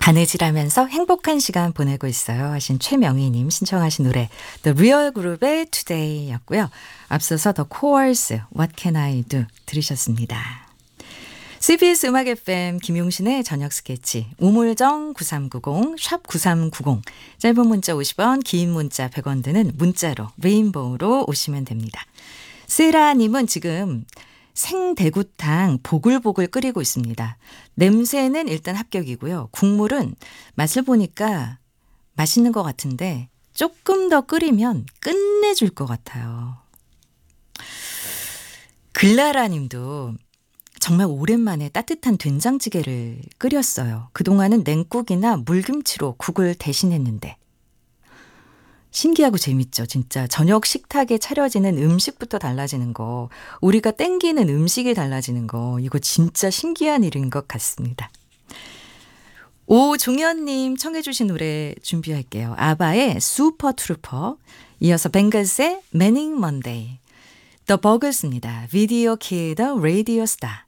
바느질하면서 행복한 시간 보내고 있어요 하신 최명희님 신청하신 노래 The Real Group의 Today였고요. 앞서서 The Coors What Can I Do 들으셨습니다. CBS 음악 FM 김용신의 저녁 스케치 우물정 9390 샵 9390 짧은 문자 50원 긴 문자 100원 드는 문자로 레인보우로 오시면 됩니다. 세라님은 지금 생대구탕 보글보글 끓이고 있습니다. 냄새는 일단 합격이고요. 국물은 맛을 보니까 맛있는 것 같은데 조금 더 끓이면 끝내줄 것 같아요. 글라라님도 정말 오랜만에 따뜻한 된장찌개를 끓였어요. 그동안은 냉국이나 물김치로 국을 대신했는데 신기하고 재밌죠. 진짜 저녁 식탁에 차려지는 음식부터 달라지는 거, 우리가 땡기는 음식이 달라지는 거, 이거 진짜 신기한 일인 것 같습니다. 오종현님 청해 주신 노래 준비할게요. 아바의 슈퍼 트루퍼, 이어서 벵글스의 매닝 먼데이, 더 버글스입니다. 비디오 키드 라디오 스타.